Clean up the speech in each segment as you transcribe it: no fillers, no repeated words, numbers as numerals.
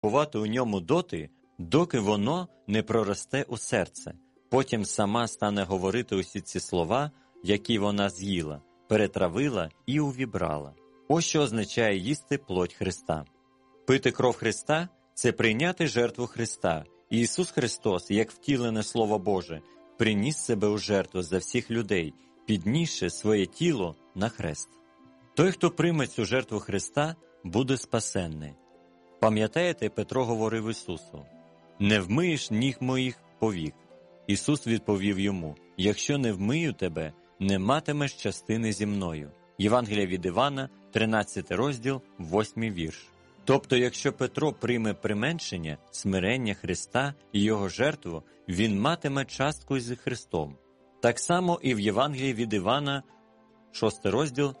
перебувати у ньому доти, доки воно не проросте у серце. Потім сама стане говорити усі ці слова, які вона з'їла, перетравила і увібрала. Ось що означає їсти плоть Христа. Пити кров Христа – це прийняти жертву Христа. І Ісус Христос, як втілене Слово Боже, приніс себе у жертву за всіх людей, піднісши своє тіло на хрест. Той, хто прийме цю жертву Христа, буде спасенний. Пам'ятаєте, Петро говорив Ісусу: «Не вмиєш ніг моїх повік». Ісус відповів йому: «Якщо не вмию тебе, не матимеш частини зі мною». Євангелія від Івана, 13 розділ, 8 вірш. Тобто, якщо Петро прийме применшення, смирення Христа і Його жертву, він матиме частку з Христом. Так само і в Євангелії від Івана, 6 розділ,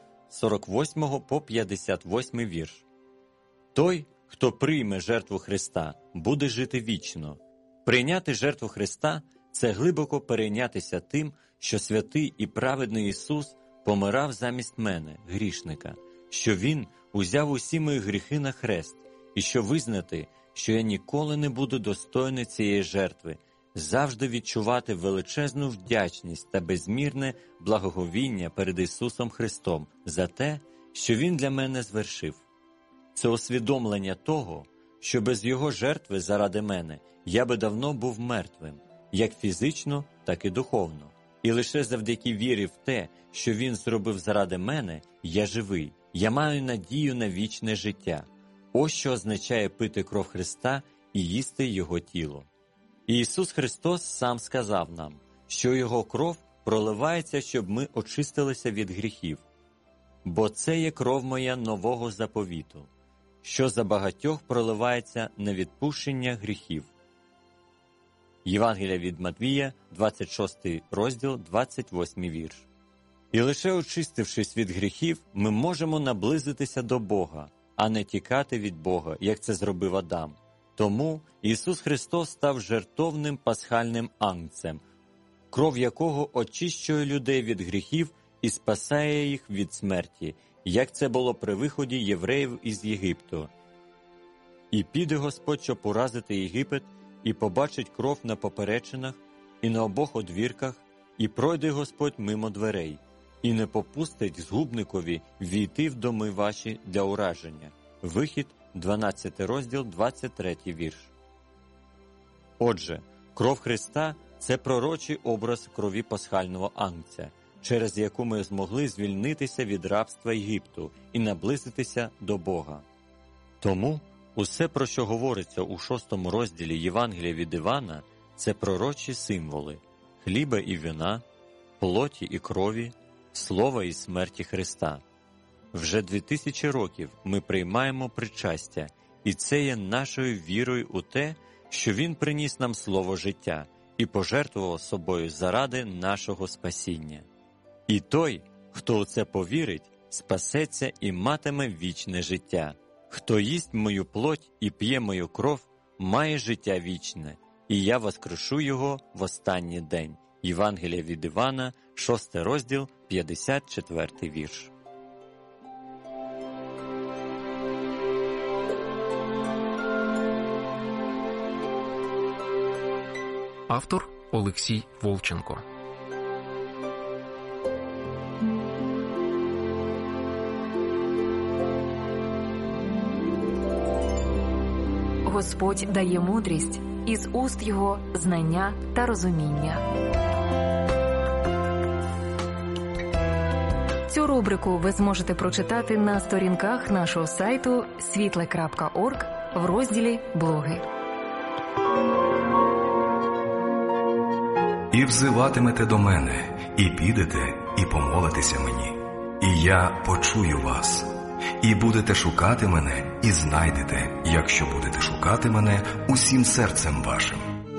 48 по 58 вірш. Той, хто прийме жертву Христа, буде жити вічно. Прийняти жертву Христа – це глибоко перейнятися тим, що святий і праведний Ісус помирав замість мене, грішника, що Він узяв усі мої гріхи на хрест, і що визнати, що я ніколи не буду достойний цієї жертви, завжди відчувати величезну вдячність та безмірне благоговіння перед Ісусом Христом за те, що Він для мене звершив. Це усвідомлення того, що без Його жертви заради мене я би давно був мертвим, як фізично, так і духовно. І лише завдяки вірі в те, що Він зробив заради мене, я живий, я маю надію на вічне життя. Ось що означає пити кров Христа і їсти Його тіло. І Ісус Христос сам сказав нам, що Його кров проливається, щоб ми очистилися від гріхів. Бо це є кров моя нового заповіту, що за багатьох проливається на відпущення гріхів. Євангелія від Матвія, 26 розділ, 28 вірш. І лише очистившись від гріхів, ми можемо наблизитися до Бога, а не тікати від Бога, як це зробив Адам. Тому Ісус Христос став жертовним пасхальним агнцем, кров якого очищує людей від гріхів і спасає їх від смерті, як це було при виході євреїв із Єгипту. І піде Господь, щоб уразити Єгипет, і побачить кров на поперечинах і на обох одвірках, і пройде Господь мимо дверей, і не попустить згубникові війти в доми ваші для ураження. Вихід, 12 розділ, 23 вірш. Отже, кров Христа – це пророчий образ крові пасхального агнця, через яку ми змогли звільнитися від рабства Єгипту і наблизитися до Бога. Тому усе, про що говориться у 6 розділі Євангелія від Івана, це пророчі символи – хліба і вина, плоті і крові, слова і смерті Христа. Вже 2000 років ми приймаємо причастя, і це є нашою вірою у те, що Він приніс нам слово життя і пожертвував собою заради нашого спасіння. І той, хто у це повірить, спасеться і матиме вічне життя. Хто їсть мою плоть і п'є мою кров, має життя вічне, і я воскрешу його в останній день. Євангелія від Івана, 6 розділ, 54 вірш. Автор Олексій Волченко. Господь дає мудрість, із уст Його знання та розуміння. Цю рубрику ви зможете прочитати на сторінках нашого сайту світле.орг в розділі «Блоги». «І взиватимете до мене, і підете, і помолитеся мені, і я почую вас. І будете шукати мене, і знайдете, якщо будете шукати мене усім серцем вашим».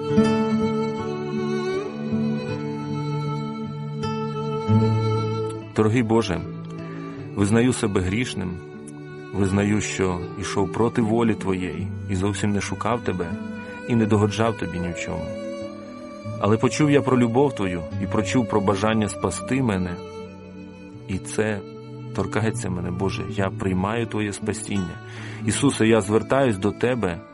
Дорогий Боже, визнаю себе грішним, визнаю, що йшов проти волі Твоєї і зовсім не шукав Тебе і не догоджав Тобі ні в чому. Але почув я про любов Твою і прочув про бажання спасти мене, і це торкається мене, Боже. Я приймаю Твоє спасіння. Ісусе, я звертаюсь до Тебе